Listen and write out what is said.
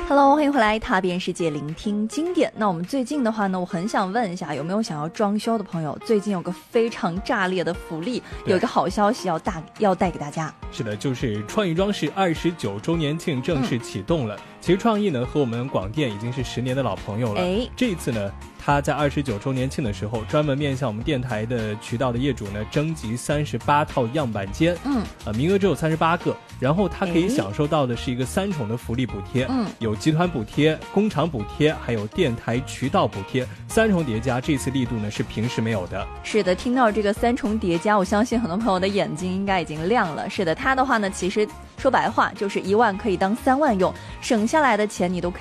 Hello， 欢迎回来，踏遍世界，聆听经典。那我们最近的话呢，我很想问一下，有没有想要装修的朋友？最近有个非常炸裂的福利，有一个好消息要带给大家。 是的，就是创意装饰29周年庆正式启动了。其实创意呢和我们广电已经是10年的老朋友了。这一次呢，他在29周年庆的时候，专门面向我们电台的渠道的业主呢，征集38套样板间，名额只有38个，然后他可以享受到的是一个3重的福利补贴，有集团补贴、工厂补贴，还有电台渠道补贴，3重叠加，这次力度呢是平时没有的。 是的，听到这个3重叠加，我相信很多朋友的眼睛应该已经亮了。是的，他的话呢，其实说白话就是1万可以当3万用，省下来的钱你都可以